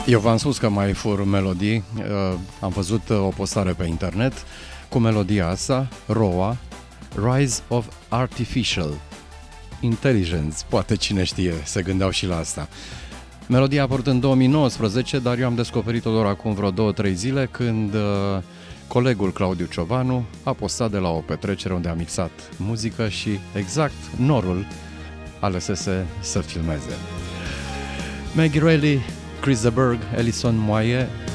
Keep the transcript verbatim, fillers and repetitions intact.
Eu v-am spus că mai fur melodii, am văzut o postare pe internet cu melodia asta, Roa, Rise of Artificial Intelligence, poate cine știe, se gândeau și la asta. Melodia a apărut în două mii nouăsprezece, dar eu am descoperit-o doar acum vreo două trei zile, când uh, colegul Claudiu Ciobanu a postat de la o petrecere unde a mixat muzică și exact norul alesese să filmeze. Maggie Reilly, Chris de Burgh, Alison Moyet,